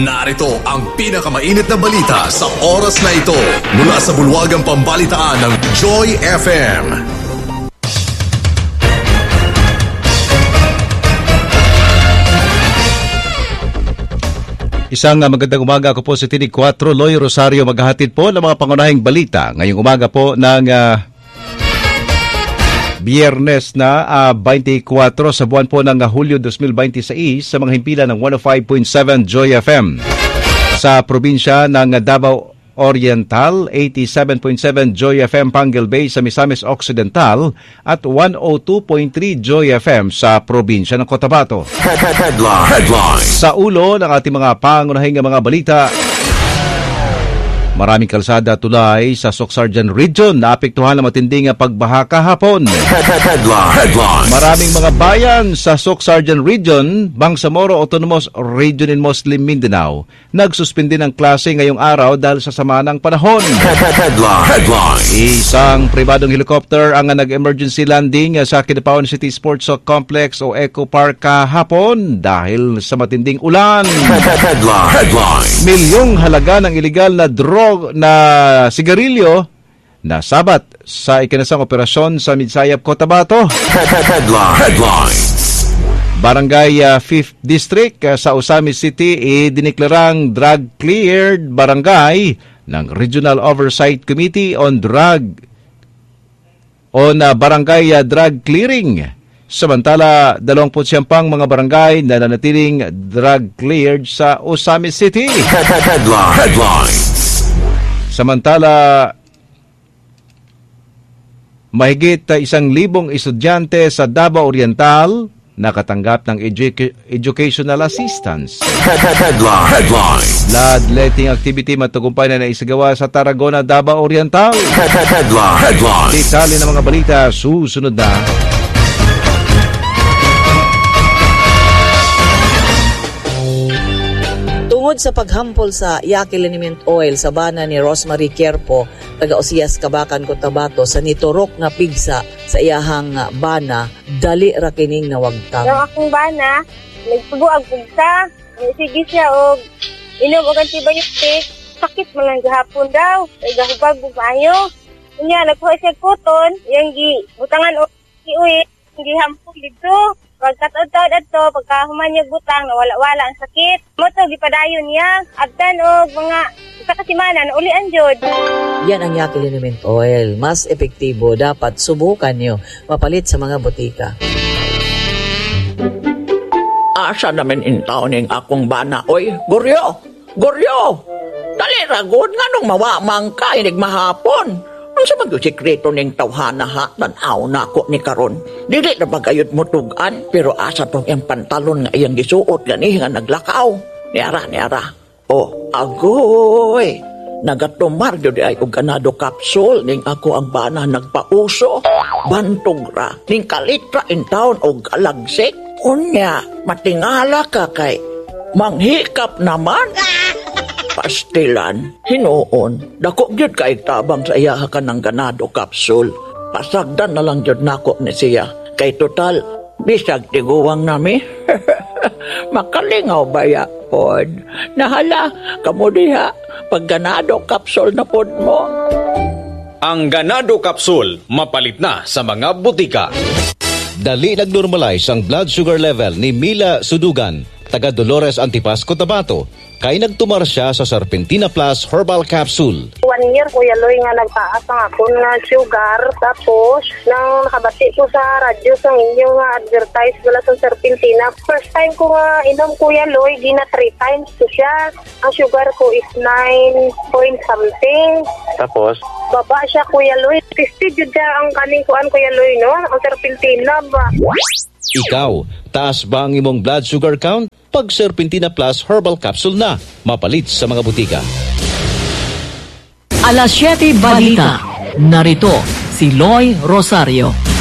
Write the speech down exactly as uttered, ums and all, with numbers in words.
Narito ang pinakamainit na balita sa oras na ito mula sa bulwagang pambalitaan ng Joy F M. Isang magandang umaga, ako po si Tinig four, Loy Rosario, maghahatid po ng mga pangunahing balita ngayong umaga po ng uh, Biyernes na uh, twenty-four sa buwan po ng uh, Hulyo twenty twenty-six sa mga himpilan ng one oh five point seven Joy F M. Sa probinsya ng uh, Davao Oriental, eighty-seven point seven Joy F M Panguil Bay sa Misamis Occidental at one oh two point three Joy F M sa probinsya ng Cotabato. Headline. Headline. Sa ulo ng ating mga pangunahing mga balita, maraming kalsada tulay sa Soc-Sargen Region na apektuhan ng matinding pagbaha kahapon. Headline. Headline. Maraming mga bayan sa Soc-Sargen Region, Bangsamoro Autonomous Region in Muslim Mindanao, nagsuspindi ng klase ngayong araw dahil sa sama ng panahon. Headline. Headline. Isang pribadong helicopter ang nag-emergency landing sa Kidapawan City Sports Complex o Eco Park kahapon dahil sa matinding ulan. Headline. Headline. Milyong halaga ng iligal na drog na sigarilyo na sabat sa ikinasang operasyon sa Midsayap, Cotabato. Headline. Headline. Barangay uh, fifth District uh, sa Osamis City idineklarang drug-cleared barangay ng Regional Oversight Committee on Drug on uh, Barangay uh, Drug Clearing. Samantala, twenty-nine pang mga barangay na nanatiling drug-cleared sa Osamis City. Headline. Headline. Samantala, mahigit uh, isang libong estudyante sa Davao Oriental nakatanggap ng edu- educational assistance. Headline. Headline. Bloodletting activity matagumpay na naisagawa sa Tarragona, Davao Oriental. Headline. Headline. Detalye ng mga balita susunod na. Tungod sa paghampol sa Yaqui Liniment Oil sa bana ni Rosemary Querpo, taga Osias, Kabakan, Cotabato, sa niturok nga pigsa sa iyahang bana, dali ra kining nawagtang. Ang akong bana, nagsubo ang pigsa, sige siya og inom og antibiotic, sakit man lang gahapon daw, ay gahubag bumayo. Unya nagkuha siya koton, yang gi butangan og iuwi, gi hampol dito. Pagkataod-taod ato, pagkahuman niya butang, nawala-wala ang sakit. Moto, gipadayon niya. Abdan o mga isa kasimanan, ulian jod. Yan ang Yaqui Liniment Oil. Mas epektibo, dapat subukan nyo. Mapalit sa mga butika. Asa namin intaw ning akong bana. Oy, Goryo! Goryo! Dali ragod nga nung mawamang ka, inig mahapon. Ang sa mag-sikreto ning tawhana ha, tanaw na ako ni karon. Dili na bagayot mo tugan, pero asa tong yung pantalon nga iyang gisuot gani nga naglakaw. Niara, niara. Oh, agoy! Nagatumar yun ay og ganado kapsul, ning ako ang bana nagpauso. Bantog ra, ning kalitra in town og alagsik. Unya, matingala ka kay manghikap naman. Pastilan, hinuon, dako gyud kay tabang sa iya ka ng ganado kapsul. Pasagdan na lang gyud nako ni siya. Kay total, bisag tiguwang nami. Makalingaw ba ya, pod? Nahala, kamo diha, pag ganado kapsul na pod mo. Ang ganado kapsul, mapalit na sa mga butika. Dali nag-normalize ang blood sugar level ni Mila Sudugan, taga Dolores Antipas, Cotabato, kay nagtumar siya sa Serpentina Plus Herbal Capsule. One year, Kuya Loy, nga nagtaas ang ako nga sugar. Tapos, nang nakabati ko sa radyo sa inyong nga advertise wala sa Serpentina. First time ko nga inom, Kuya Loy, gina three times ko siya. Ang sugar ko is nine point something. Tapos? Baba siya, Kuya Loy. Tested yun siya ang kaning kuan, Kuya Loy, no? Ang Serpentina ba? Ikaw, taas ba ang imong blood sugar count? Pag Serpentina Plus Herbal Capsule na, mapalit sa mga butika. Alas siyete Balita. Narito si Loy Rosario.